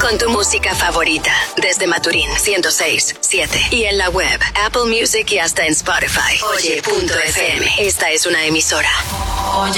con tu música favorita. Desde Maturín 106.7 y en la web, Apple Music y hasta en Spotify. Oye.fm. Esta es una emisora. Oye.